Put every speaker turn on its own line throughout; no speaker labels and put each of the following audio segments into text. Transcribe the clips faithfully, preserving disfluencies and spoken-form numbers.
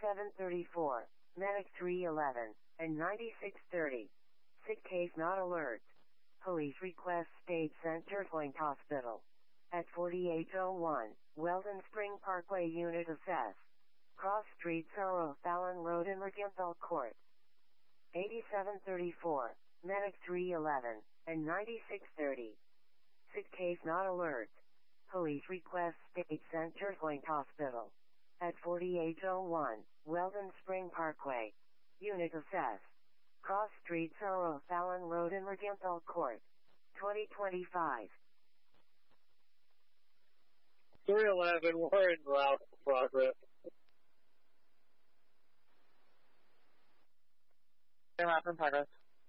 eighty-seven thirty-four, Medic three eleven, and ninety-six thirty. Sick case not alert. Police request State Center Point Hospital. At forty-eight oh one, Weldon Spring Parkway Unit Assess. Cross Street Sorrow Fallon Road in Mercantile Court. eighty-seven thirty-four, Medic three eleven, and ninety-six thirty. Sick case not alert. Police request State Center Point Hospital. At forty-eight oh one, Weldon Spring Parkway. Unit Assess. Cross Street Sorrow Fallon Road in Mercantile Court. twenty twenty-five.
three eleven, we're in route progress.
In route in progress.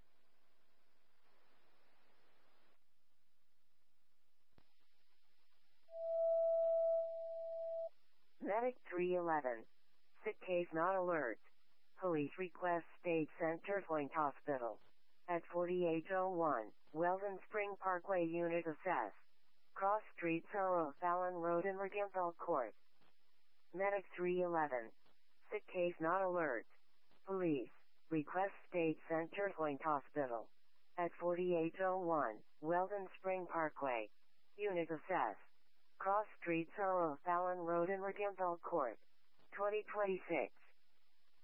Medic three eleven. Sick case not alert. Police request State Center Point Hospital. At forty-eight oh one, Weldon Spring Parkway Unit Assess. Cross Street Sorrow Fallon Road in Mercantile Court. Medic three eleven. Sick case not alert. Police request State Center Point Hospital. At forty-eight oh one, Weldon Spring Parkway. Unit Assess. Cross Street Sorrow Fallon Road in Mercantile Court. twenty twenty-six.